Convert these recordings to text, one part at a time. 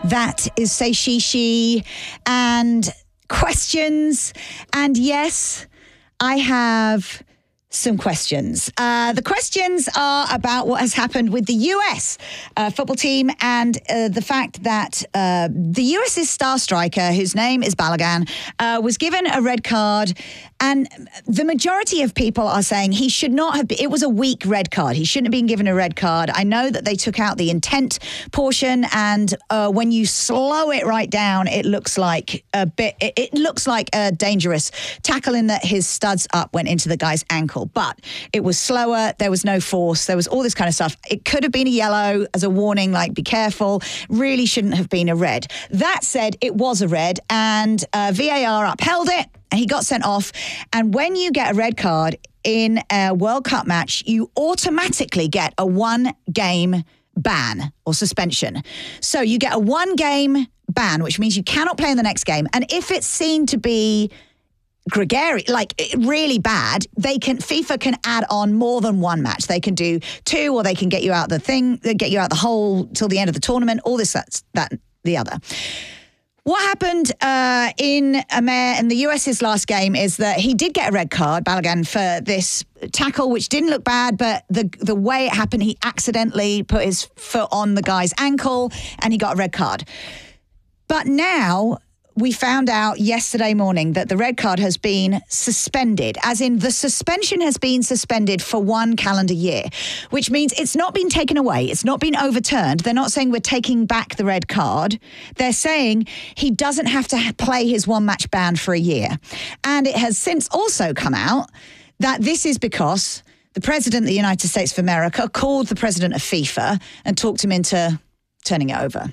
That is Say She She and questions. And yes, I have some questions. The questions are about what has happened with the US football team and the fact that the US's star striker, whose name is Balogun, was given a red card. And the majority of people are saying he should not have been, it was a weak red card. He shouldn't have been given a red card. I know that they took out the intent portion, and when you slow it right down, it looks like it looks like a dangerous tackle in that his studs up went into the guy's ankle. But it was slower, there was no force, there was all this kind of stuff. It could have been a yellow as a warning, like be careful, really shouldn't have been a red. That said, it was a red, and VAR upheld it, and he got sent off. And when you get a red card in a World Cup match, you automatically get a 1-game ban or suspension. So you get a 1-game ban, which means you cannot play in the next game. And if it's seen to be gregarious, like really bad, FIFA can add on more than one match. They can do 2, or they can get you out the whole till the end of the tournament. All this, that, the other. What happened in the US's last game is that he did get a red card, Balogun, for this tackle, which didn't look bad, but the way it happened, he accidentally put his foot on the guy's ankle and he got a red card. But now we found out yesterday morning that the red card has been suspended, as in the suspension has been suspended for 1 calendar year, which means it's not been taken away. It's not been overturned. They're not saying we're taking back the red card. They're saying he doesn't have to play his 1-match ban for a year. And it has since also come out that this is because the President of the United States of America called the President of FIFA and talked him into turning it over,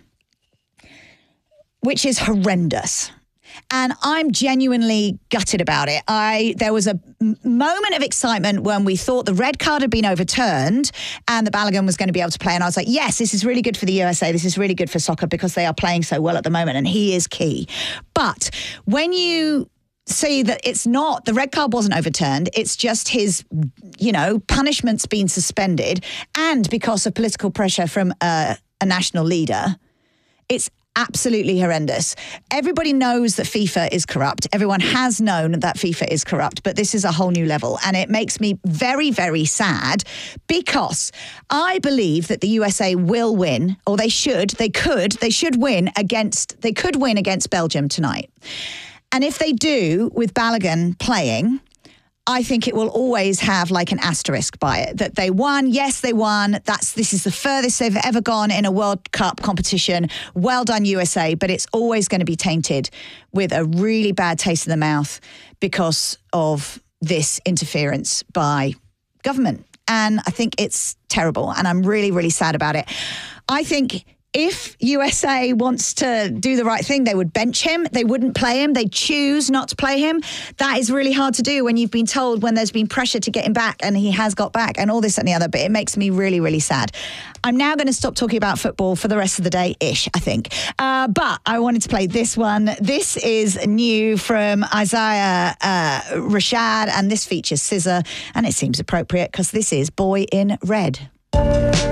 which is horrendous. And I'm genuinely gutted about it. There was a moment of excitement when we thought the red card had been overturned and the Balogun was going to be able to play. And I was like, yes, this is really good for the USA. This is really good for soccer because they are playing so well at the moment and he is key. But when you see that it's not, the red card wasn't overturned, it's just his, punishment's been suspended, and because of political pressure from a national leader, it's absolutely horrendous. Everybody knows that FIFA is corrupt. Everyone has known that FIFA is corrupt, but this is a whole new level. And it makes me very, very sad because I believe that the USA will win, or they should win against Belgium tonight. And if they do, with Balogun playing, I think it will always have like an asterisk by it that they won. Yes, they won. This is the furthest they've ever gone in a World Cup competition. Well done, USA. But it's always going to be tainted with a really bad taste in the mouth because of this interference by government. And I think it's terrible. And I'm really, really sad about it. I think if USA wants to do the right thing, they would bench him. They wouldn't play him. They'd choose not to play him. That is really hard to do when you've been told, when there's been pressure to get him back, and he has got back and all this and the other. But it makes me really, really sad. I'm now going to stop talking about football for the rest of the day-ish, I think. But I wanted to play this one. This is new from Isaiah Rashad, and this features Scissor, and it seems appropriate because this is Boy in Red.